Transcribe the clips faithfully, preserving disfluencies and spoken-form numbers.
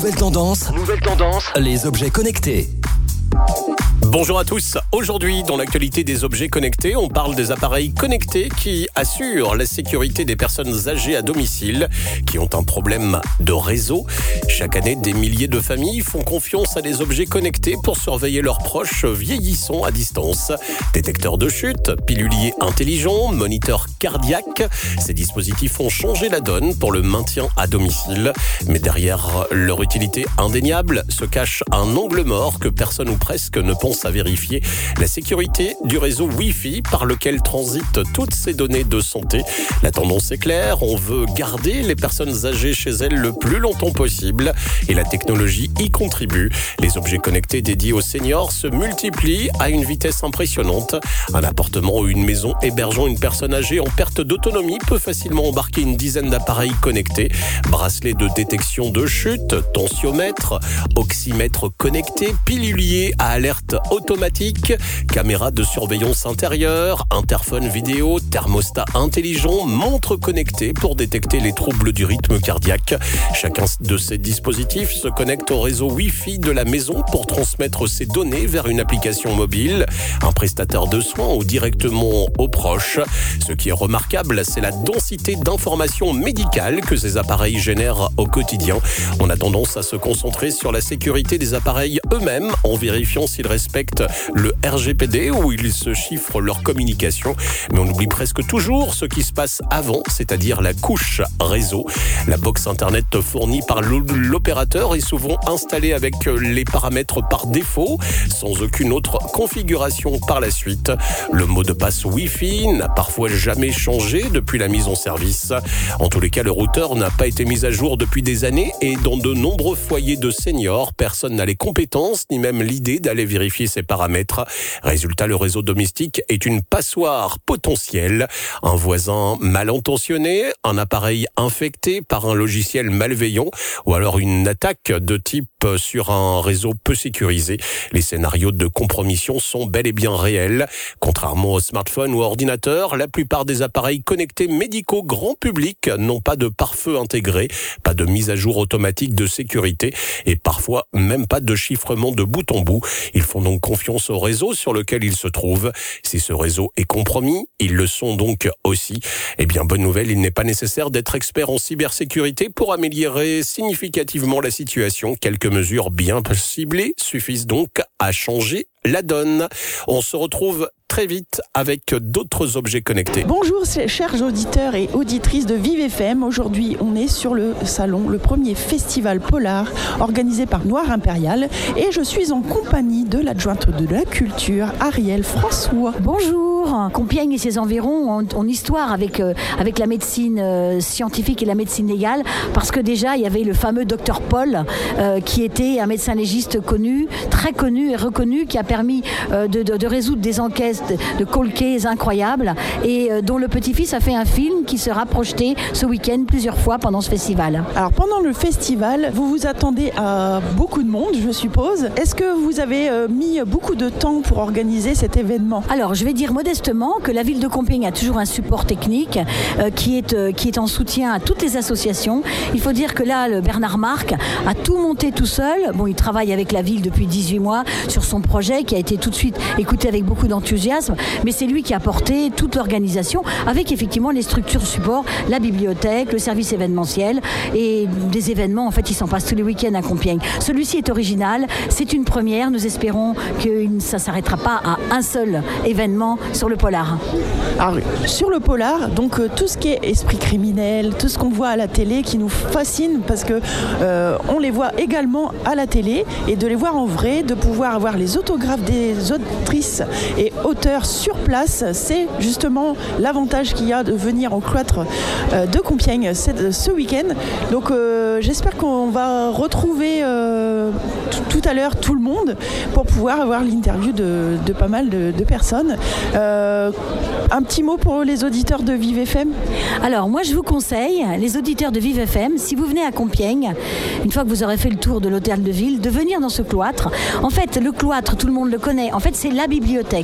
Nouvelle tendance, nouvelle tendance, les objets connectés. Bonjour à tous. Aujourd'hui, dans l'actualité des objets connectés, on parle des appareils connectés qui assurent la sécurité des personnes âgées à domicile qui ont un problème de réseau. Chaque année, des milliers de familles font confiance à des objets connectés pour surveiller leurs proches vieillissants à distance. Détecteurs de chute, piluliers intelligents, moniteurs cardiaques, ces dispositifs ont changé la donne pour le maintien à domicile. Mais derrière leur utilité indéniable se cache un angle mort que personne ou presque ne pense à vérifier, la sécurité du réseau Wi-Fi par lequel transitent toutes ces données de santé. La tendance est claire, on veut garder les personnes âgées chez elles le plus longtemps possible et la technologie y contribue. Les objets connectés dédiés aux seniors se multiplient à une vitesse impressionnante. Un appartement ou une maison hébergeant une personne âgée en perte d'autonomie peut facilement embarquer une dizaine d'appareils connectés. Bracelets de détection de chute, tensiomètre, oxymètre connecté, pilulier à alerte automatique, caméra de surveillance intérieure, interphone vidéo, thermostat intelligent, montre connectée pour détecter les troubles du rythme cardiaque. Chacun de ces dispositifs se connecte au réseau Wi-Fi de la maison pour transmettre ses données vers une application mobile, un prestataire de soins ou directement aux proches. Ce qui est remarquable, c'est la densité d'informations médicales que ces appareils génèrent au quotidien. On a tendance à se concentrer sur la sécurité des appareils eux-mêmes en vérifiant s'ils respectent le R G P D où ils se chiffrent leur communication. Mais on oublie presque toujours ce qui se passe avant, c'est-à-dire la couche réseau. La box internet fournie par l'opérateur est souvent installée avec les paramètres par défaut, sans aucune autre configuration par la suite. Le mot de passe Wi-Fi n'a parfois jamais changé depuis la mise en service. En tous les cas, le routeur n'a pas été mis à jour depuis des années et dans de nombreux foyers de seniors, personne n'a les compétences ni même l'idée d'aller vérifier ses paramètres. Résultat, le réseau domestique est une passoire potentielle. Un voisin mal intentionné, un appareil infecté par un logiciel malveillant ou alors une attaque de type sur un réseau peu sécurisé. Les scénarios de compromission sont bel et bien réels. Contrairement aux smartphones ou ordinateurs, la plupart des appareils connectés médicaux grand public n'ont pas de pare-feu intégré, pas de mise à jour automatique de sécurité et parfois même pas de chiffrement de bout en bout. Ils font donc confiance au réseau sur lequel ils se trouvent. Si ce réseau est compromis, ils le sont donc aussi. Eh bien, bonne nouvelle, il n'est pas nécessaire d'être expert en cybersécurité pour améliorer significativement la situation. Quelques mesures bien ciblées suffisent donc à changer la donne. On se retrouve très vite avec d'autres objets connectés. Bonjour chers auditeurs et auditrices de Vive F M. Aujourd'hui, on est sur le salon, le premier festival polar organisé par Noir Impérial et je suis en compagnie de l'adjointe de la culture, Ariel François. Bonjour. Compiègne et ses environs ont, ont histoire avec, euh, avec la médecine euh, scientifique et la médecine légale parce que déjà, il y avait le fameux docteur Paul euh, qui était un médecin légiste connu, très connu et reconnu, qui a permis euh, de, de, de résoudre des enquêtes de cold case incroyables et euh, dont le petit-fils a fait un film qui sera projeté ce week-end plusieurs fois pendant ce festival. Alors pendant le festival, vous vous attendez à beaucoup de monde, je suppose. Est-ce que vous avez euh, mis beaucoup de temps pour organiser cet événement ? Alors je vais dire modestement que la ville de Compiègne a toujours un support technique euh, qui, est, euh, qui est en soutien à toutes les associations. Il faut dire que là, le Bernard Marc a tout monté tout seul. Bon, il travaille avec la ville depuis dix-huit mois sur son projet qui a été tout de suite écouté avec beaucoup d'enthousiasme, mais c'est lui qui a porté toute l'organisation avec effectivement les structures support, la bibliothèque, le service événementiel et des événements. En fait, il s'en passe tous les week-ends à Compiègne. Celui-ci est original, c'est une première. Nous espérons que ça ne s'arrêtera pas à un seul événement sur le polar. Alors, sur le polar, donc euh, tout ce qui est esprit criminel, tout ce qu'on voit à la télé qui nous fascine parce que euh, on les voit également à la télé et de les voir en vrai, de pouvoir avoir les autographes des autrices et auteurs sur place, c'est justement l'avantage qu'il y a de venir au cloître euh, de Compiègne ce week-end. Donc euh, j'espère qu'on va retrouver euh, t- tout à l'heure tout le monde pour pouvoir avoir l'interview de, de pas mal de, de personnes. Euh, un petit mot pour les auditeurs de Vive F M ? Alors moi je vous conseille, les auditeurs de Vive F M, si vous venez à Compiègne, une fois que vous aurez fait le tour de l'hôtel de ville, de venir dans ce cloître. En fait, le cloître, tout le monde le connaît, en fait c'est la bibliothèque.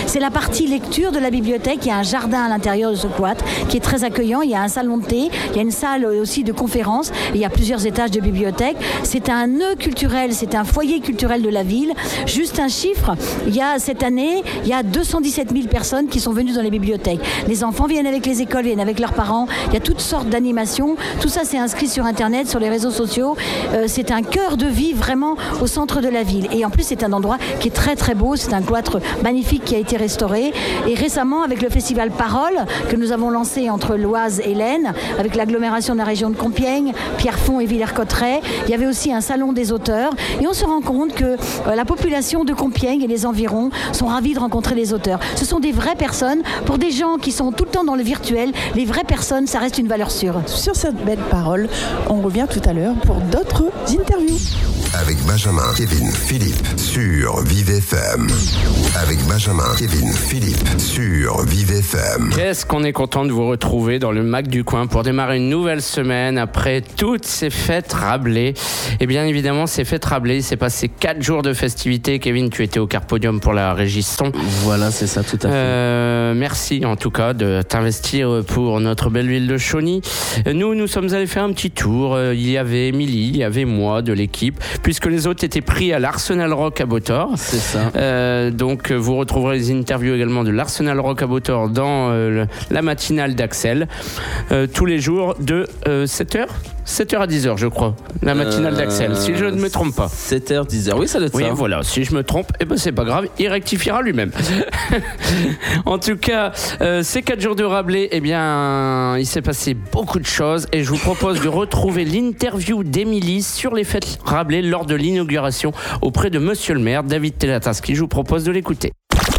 C'est la partie lecture de la bibliothèque. Il y a un jardin à l'intérieur de ce cloître qui est très accueillant. Il y a un salon de thé, il y a une salle aussi de conférences. Il y a plusieurs étages de bibliothèque. C'est un nœud culturel, c'est un foyer culturel de la ville. Juste un chiffre, il y a cette année, il y a deux cent dix-sept mille personnes qui sont venues dans les bibliothèques. Les enfants viennent avec les écoles, viennent avec leurs parents. Il y a toutes sortes d'animations. Tout ça, c'est inscrit sur Internet, sur les réseaux sociaux. Euh, c'est un cœur de vie vraiment au centre de la ville. Et en plus, c'est un endroit qui est très très beau. C'est un cloître magnifique qui a été restauré. Et récemment, avec le festival Parole, que nous avons lancé entre l'Oise et l'Aisne, avec l'agglomération de la région de Compiègne, Pierrefonds et Villers-Cotterêts, il y avait aussi un salon des auteurs. Et on se rend compte que euh, la population de Compiègne et les environs sont ravis de rencontrer les auteurs. Ce sont des vraies personnes. Pour des gens qui sont tout le temps dans le virtuel, les vraies personnes, ça reste une valeur sûre. Sur cette belle parole, on revient tout à l'heure pour d'autres interviews. Avec Benjamin, Kevin, Philippe sur Vive F M. Avec Benjamin, Kevin, Philippe sur Vive F M. Qu'est-ce qu'on est content de vous retrouver dans le Mac du Coin pour démarrer une nouvelle semaine après toutes ces fêtes Rabelais. Et bien évidemment, ces fêtes Rabelais, c'est passé quatre jours de festivités. Kevin, tu étais au Carpodium pour la régie son. Voilà, c'est ça, tout à fait. Euh, merci en tout cas de t'investir pour notre belle ville de Chauny. Nous, nous sommes allés faire un petit tour. Il y avait Émilie, il y avait moi de l'équipe, puisque les autres étaient pris à l'Arsenal Rock à Beautort. C'est ça. Euh, donc vous retrouverez les interviews également de l'Arsenal Rock à Beautort dans euh, le, la matinale d'Axel, euh, tous les jours de euh, sept heures sept heures à dix heures, je crois, la matinale euh, d'Axel, si je ne me trompe pas. sept heures, dix heures, oui, ça doit être oui, ça. Oui, voilà, si je me trompe, eh ben, c'est pas grave, il rectifiera lui-même. En tout cas, euh, ces quatre jours de Rabelais, eh bien, il s'est passé beaucoup de choses et je vous propose de retrouver l'interview d'Émilie sur les fêtes Rabelais lors de l'inauguration auprès de Monsieur le maire, David Telataski. Je vous propose de l'écouter.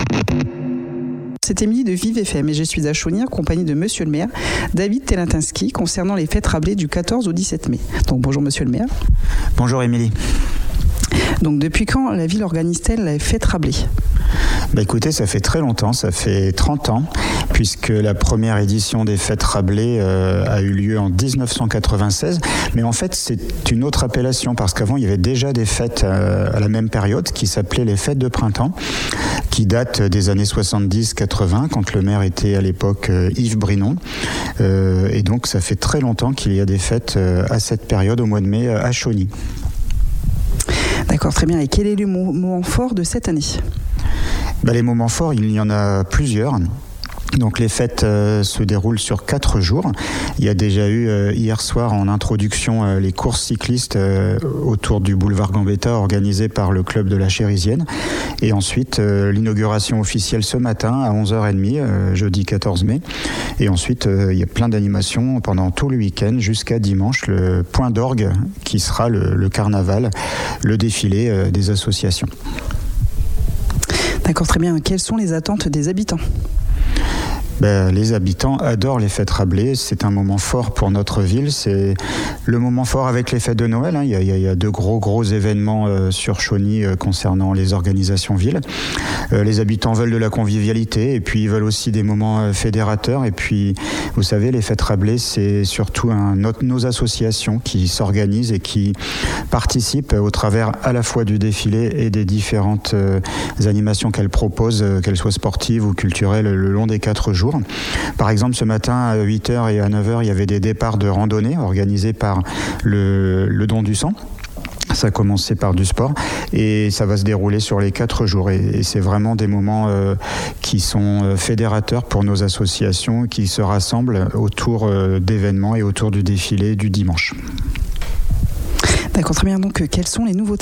C'est Émilie de Vive F M et je suis à Chauny en compagnie de Monsieur le maire, David Telataski, concernant les fêtes Rabelais du quatorze au dix-sept mai. Donc bonjour Monsieur le maire. Bonjour Émilie. Donc depuis quand la ville organise-t-elle les fêtes Rabelais ? Bah écoutez, ça fait très longtemps, ça fait trente ans, puisque la première édition des fêtes Rabelais euh, a eu lieu en dix-neuf cent quatre-vingt-seize. Mais en fait, c'est une autre appellation, parce qu'avant, il y avait déjà des fêtes euh, à la même période qui s'appelaient les fêtes de printemps, qui datent des années soixante-dix quatre-vingts, quand le maire était à l'époque euh, Yves Brinon. Euh, et donc, ça fait très longtemps qu'il y a des fêtes euh, à cette période, au mois de mai, euh, à Chauny. D'accord, très bien. Et quel est le moment fort de cette année ? Ben, les moments forts, il y en a plusieurs. Donc les fêtes euh, se déroulent sur quatre jours. Il y a déjà eu euh, hier soir en introduction euh, les courses cyclistes euh, autour du boulevard Gambetta organisées par le club de la Chérisienne. Et ensuite euh, l'inauguration officielle ce matin à onze heures trente, euh, jeudi quatorze mai. Et ensuite euh, il y a plein d'animations pendant tout le week-end jusqu'à dimanche. Le point d'orgue qui sera le, le carnaval, le défilé euh, des associations. D'accord, très bien. Quelles sont les attentes des habitants ? Ben, les habitants adorent les fêtes Rabelais. C'est un moment fort pour notre ville. C'est le moment fort avec les fêtes de Noël. Hein. Il, y a, il y a deux gros gros événements euh, sur Chauny euh, concernant les organisations villes. Euh, les habitants veulent de la convivialité et puis ils veulent aussi des moments euh, fédérateurs. Et puis, vous savez, les fêtes Rabelais, c'est surtout un, notre, nos associations qui s'organisent et qui participent au travers à la fois du défilé et des différentes euh, animations qu'elles proposent, euh, qu'elles soient sportives ou culturelles, le long des quatre jours. Par exemple, ce matin à huit heures et à neuf heures, il y avait des départs de randonnée organisés par le, le don du sang. Ça a commencé par du sport et ça va se dérouler sur les quatre jours. Et, et c'est vraiment des moments euh, qui sont fédérateurs pour nos associations qui se rassemblent autour euh, d'événements et autour du défilé du dimanche. D'accord, très bien. Donc, quelles sont les nouveautés ?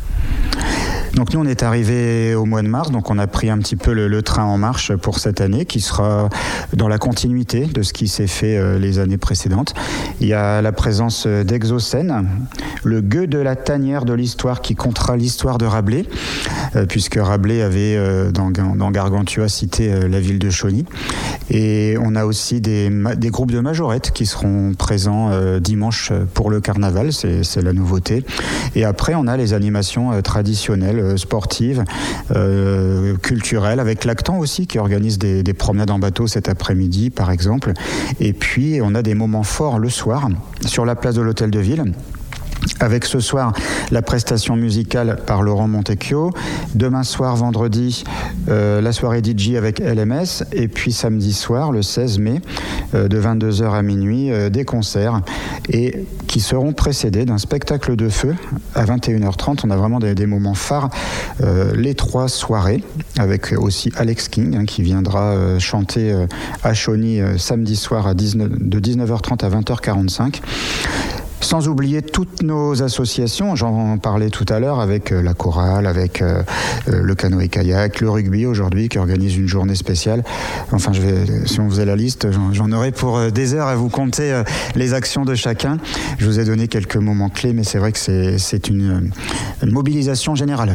Donc nous on est arrivé au mois de mars, donc on a pris un petit peu le, le train en marche pour cette année qui sera dans la continuité de ce qui s'est fait euh, les années précédentes. Il y a la présence d'Exocène, le gueux de la tanière de l'histoire qui comptera l'histoire de Rabelais, euh, puisque Rabelais avait euh, dans, dans Gargantua cité euh, la ville de Chauny. Et on a aussi des, des groupes de majorettes qui seront présents euh, dimanche pour le carnaval, c'est, c'est la nouveauté. Et après on a les animations euh, traditionnelles, sportives, euh, culturelles, avec l'Actan aussi qui organise des, des promenades en bateau cet après-midi par exemple. Et puis on a des moments forts le soir sur la place de l'Hôtel de Ville avec ce soir la prestation musicale par Laurent Montecchio. Demain soir, vendredi, euh, la soirée D J avec L M S. Et puis samedi soir, le seize mai, euh, de vingt-deux heures à minuit, euh, des concerts et qui seront précédés d'un spectacle de feu à vingt et une heures trente. On a vraiment des, des moments phares, euh, les trois soirées, avec aussi Alex King hein, qui viendra euh, chanter euh, à Chauny euh, samedi soir à dix-neuf, de dix-neuf heures trente à vingt heures quarante-cinq. Sans oublier toutes nos associations, j'en parlais tout à l'heure avec euh, la chorale, avec euh, euh, le canoë-kayak, le rugby aujourd'hui qui organise une journée spéciale. Enfin, je vais, si on faisait la liste, j'en, j'en aurais pour euh, des heures à vous compter euh, les actions de chacun. Je vous ai donné quelques moments clés, mais c'est vrai que c'est, c'est une, une mobilisation générale.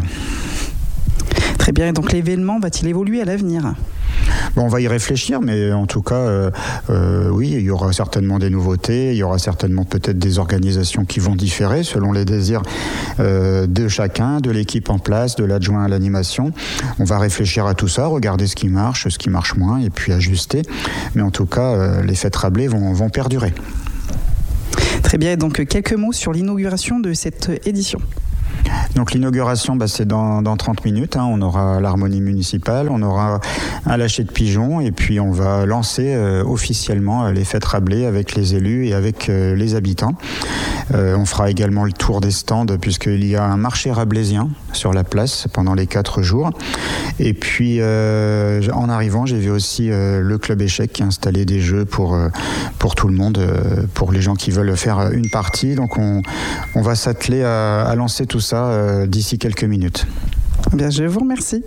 Très bien, et donc l'événement va-t-il évoluer à l'avenir ? Bon, on va y réfléchir, mais en tout cas, euh, euh, oui, il y aura certainement des nouveautés, il y aura certainement peut-être des organisations qui vont différer selon les désirs euh, de chacun, de l'équipe en place, de l'adjoint à l'animation. On va réfléchir à tout ça, regarder ce qui marche, ce qui marche moins, et puis ajuster. Mais en tout cas, euh, les fêtes Rabelais vont, vont perdurer. Très bien, donc quelques mots sur l'inauguration de cette édition. Donc l'inauguration, bah, c'est dans, dans trente minutes. Hein. On aura l'harmonie municipale, on aura un lâcher de pigeons et puis on va lancer euh, officiellement euh, les fêtes Rabelais avec les élus et avec euh, les habitants. Euh, on fera également le tour des stands puisqu'il y a un marché rabelaisien sur la place pendant les quatre jours. Et puis euh, en arrivant, j'ai vu aussi euh, le club échec qui a installé des jeux pour, euh, pour tout le monde, euh, pour les gens qui veulent faire une partie. Donc on, on va s'atteler à, à lancer tout ça euh, d'ici quelques minutes. Bien, je vous remercie.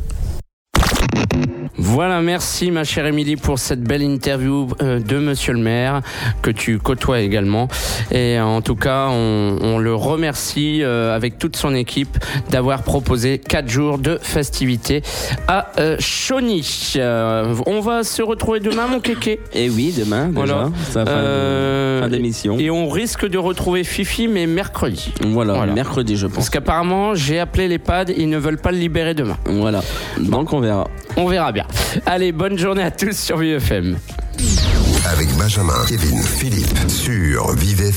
Voilà, merci ma chère Émilie pour cette belle interview euh, de Monsieur le maire que tu côtoies également. Et en tout cas, on, on le remercie euh, avec toute son équipe d'avoir proposé quatre jours de festivités à euh, Chauny. Euh, on va se retrouver demain, mon kéké. Et oui, demain, déjà. Voilà. C'est la fin, euh, de, fin d'émission. Et on risque de retrouver Fifi, mais mercredi. Voilà, voilà. mercredi, je pense. Parce qu'apparemment, j'ai appelé l'EHPAD, ils ne veulent pas le libérer demain. Voilà, donc on verra. On verra bien. Allez, bonne journée à tous sur Vive F M. Avec Benjamin, Kevin, Philippe sur Vive F M.